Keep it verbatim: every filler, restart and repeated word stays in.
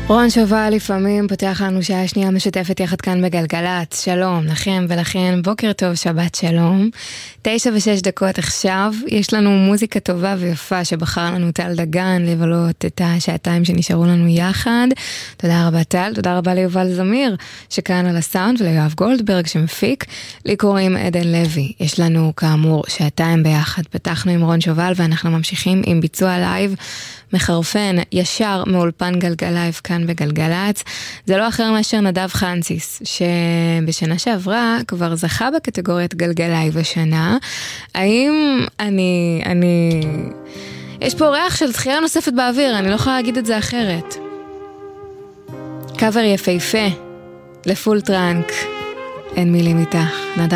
רון שובל לפעמים פותח לנו שעה שנייה משותפת יחד כאן בגלגלת. שלום לכם ולכן, בוקר טוב, שבת שלום. תשע ושש דקות עכשיו, יש לנו מוזיקה טובה ויפה שבחר לנו טל דגן לבלות את השעתיים שנשארו לנו יחד. תודה רבה טל, תודה רבה ליובל זמיר שכאן על הסאונד, וליואב גולדברג שמפיק. לי קוראים עדן לוי. יש לנו כאמור שעתיים ביחד, פתחנו עם רון שובל ואנחנו ממשיכים עם ביצוע לייב מחרפן ישר מאולפן גלגלייב כאן בגלגלץ. זה לא אחר מאשר נדב חנציס, שבשנה שעברה כבר זכה בקטגוריית גלגלייב השנה. האם אני, אני... יש פה ריח של זכייה נוספת באוויר, אני לא יכולה להגיד את זה אחרת. קאבר יפהפה לפול טרנק, אין מילים איתך. נדב